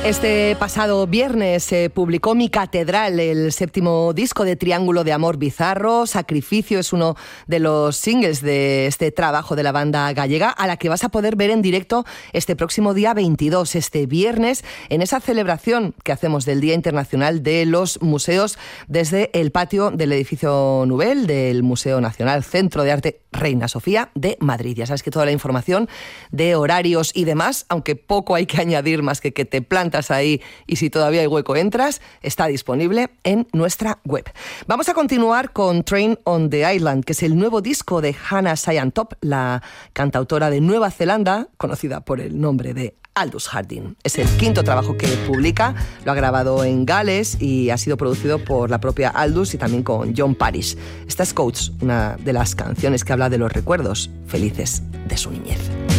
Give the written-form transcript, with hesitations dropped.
Este pasado viernes se publicó Mi Catedral, el 7º disco de Triángulo de Amor Bizarro. Sacrificio es uno de los singles de este trabajo de la banda gallega, a la que vas a poder ver en directo este próximo día 22, este viernes, en esa celebración que hacemos del Día Internacional de los Museos desde el patio del edificio Nubel del Museo Nacional Centro de Arte Reina Sofía de Madrid. Ya sabes que toda la información de horarios y demás, aunque poco hay que añadir más que te plantas ahí y si todavía hay hueco entras, está disponible en nuestra web. Vamos a continuar con Train on the Island, que es el nuevo disco de Hannah Syantop, la cantautora de Nueva Zelanda, conocida por el nombre de Aldous Harding. Es el 5º trabajo que publica, lo ha grabado en Gales y ha sido producido por la propia Aldous y también con John Parish. Esta es Coats, una de las canciones que habla de los recuerdos felices de su niñez.